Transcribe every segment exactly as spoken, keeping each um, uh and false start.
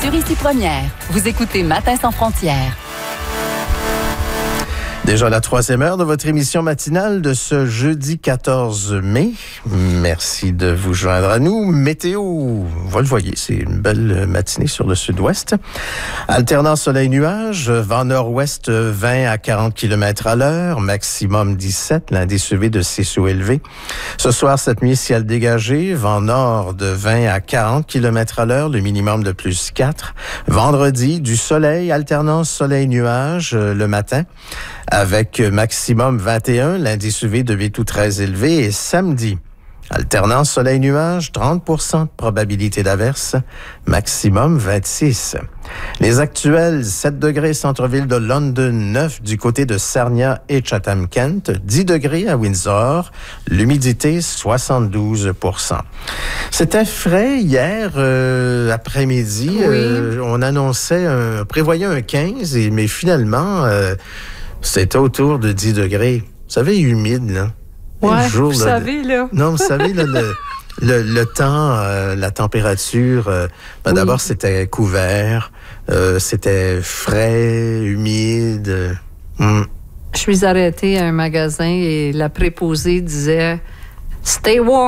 sur Ici Première. Vous écoutez Matin sans frontières. Déjà la troisième heure de votre émission matinale de ce jeudi quatorze mai. Merci de vous joindre à nous. Météo, vous le voyez, c'est une belle matinée sur le sud-ouest. Alternant soleil-nuage, vent nord-ouest vingt à quarante kilomètres à l'heure, maximum dix-sept, l'indice U V de six ou élevé. Ce soir, cette nuit, ciel dégagé, vent nord de vingt à quarante kilomètres à l'heure, le minimum de plus quatre. Vendredi, du soleil, alternance soleil-nuage le matin, avec maximum vingt et un, l'indice U V de huit ou treize élevé. Et samedi, alternance soleil-nuage, trente pour cent de probabilité d'averse, maximum vingt-six. Les actuels, sept degrés centre-ville de London, neuf du côté de Sarnia et Chatham-Kent, dix degrés à Windsor, l'humidité soixante-douze pour cent. C'était frais hier euh, après-midi. Oui. Euh, on annonçait, un, prévoyait un quinze, et, mais finalement... Euh, C'était autour de dix degrés. Vous savez, humide, là. Ouais, jour, vous là, savez, là. Non, vous savez, là, le, le, le temps, euh, la température, euh, ben, Oui. d'abord, c'était couvert, euh, c'était frais, humide. Euh, hum. Je suis arrêtée à un magasin et la préposée disait « Stay warm ».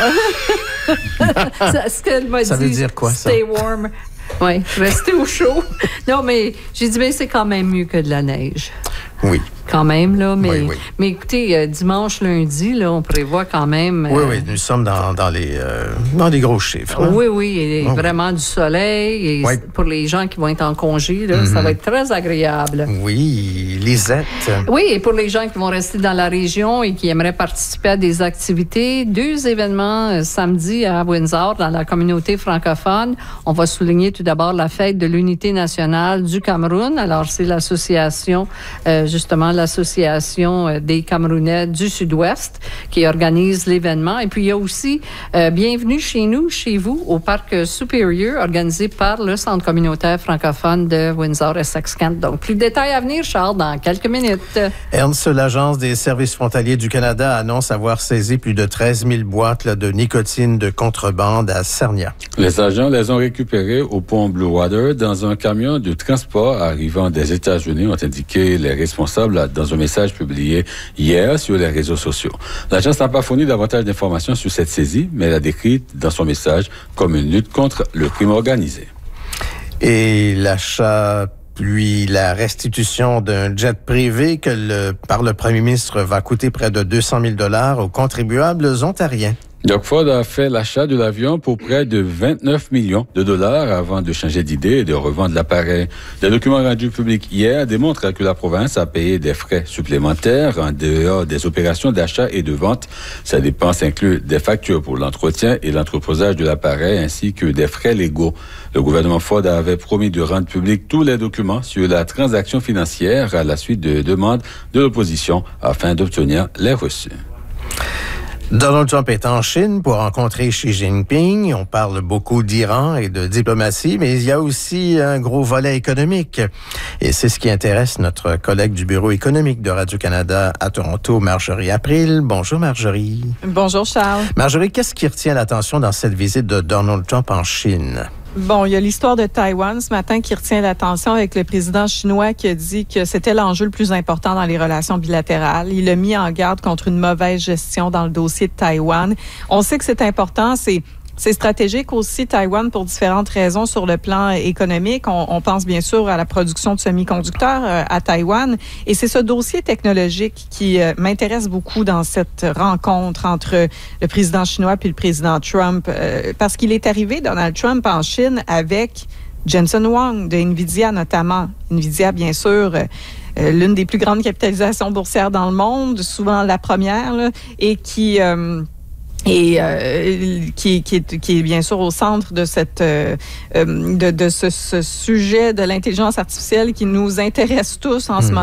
C'est ce qu'elle m'a dit. Ça veut dire quoi, ça? Stay warm. Oui, rester au chaud. Non, mais j'ai dit, mais c'est quand même mieux que de la neige. Oui. Quand même, là. Mais, Oui, oui. mais écoutez, euh, dimanche, lundi, là, on prévoit quand même... Oui, euh, oui, nous sommes dans, dans, les, euh, dans les gros chiffres. Hein? Oui, oui, et Oh, vraiment oui. Du soleil. Et oui. Pour les gens qui vont être en congé, là, Mm-hmm. ça va être très agréable. Oui, Lisette. Oui, et pour les gens qui vont rester dans la région et qui aimeraient participer à des activités, deux événements euh, samedi à Windsor dans la communauté francophone. On va souligner tout d'abord la fête de l'unité nationale du Cameroun. Alors, c'est l'association, euh, justement, l'association des Camerounais du Sud-Ouest qui organise l'événement. Et puis, il y a aussi euh, Bienvenue chez nous, chez vous, au Parc Supérieur, organisé par le Centre communautaire francophone de Windsor-Essex-Kent. Donc, plus de détails à venir, Charles, dans quelques minutes. Ernst, l'Agence des services frontaliers du Canada, annonce avoir saisi plus de treize mille boîtes là, de nicotine de contrebande à Sarnia. Les agents les ont récupérées au pont Blue Water dans un camion de transport arrivant des États-Unis, ont indiqué les responsables dans un message publié hier sur les réseaux sociaux. L'agence n'a pas fourni davantage d'informations sur cette saisie, mais elle a décrit dans son message comme une lutte contre le crime organisé. Et l'achat, puis la restitution d'un jet privé que le, par le premier ministre va coûter près de deux cent mille dollars aux contribuables ontariens. Doug Ford a fait l'achat de l'avion pour près de vingt-neuf millions de dollars avant de changer d'idée et de revendre l'appareil. Des documents rendus publics hier démontrent que la province a payé des frais supplémentaires en dehors des opérations d'achat et de vente. Ces dépenses incluent des factures pour l'entretien et l'entreposage de l'appareil ainsi que des frais légaux. Le gouvernement Ford avait promis de rendre publics tous les documents sur la transaction financière à la suite de demandes de l'opposition afin d'obtenir les reçus. Donald Trump est en Chine pour rencontrer Xi Jinping. On parle beaucoup d'Iran et de diplomatie, mais il y a aussi un gros volet économique. Et c'est ce qui intéresse notre collègue du Bureau économique de Radio-Canada à Toronto, Marjorie April. Bonjour Marjorie. Bonjour Charles. Marjorie, qu'est-ce qui retient l'attention dans cette visite de Donald Trump en Chine? Bon, il y a l'histoire de Taïwan ce matin qui retient l'attention avec le président chinois qui a dit que c'était l'enjeu le plus important dans les relations bilatérales. Il a mis en garde contre une mauvaise gestion dans le dossier de Taïwan. On sait que c'est important, c'est C'est stratégique aussi, Taïwan, pour différentes raisons sur le plan économique. On, on pense bien sûr à la production de semi-conducteurs euh, à Taïwan. Et c'est ce dossier technologique qui euh, m'intéresse beaucoup dans cette rencontre entre le président chinois et le président Trump. Euh, parce qu'il est arrivé, Donald Trump, en Chine avec Jensen Huang de NVIDIA notamment. NVIDIA, bien sûr, euh, euh, l'une des plus grandes capitalisations boursières dans le monde, souvent la première, là, et qui... Euh, et euh, qui, qui, est, qui est bien sûr au centre de cette euh, de, de ce, ce sujet de l'intelligence artificielle qui nous intéresse tous en mmh. ce moment.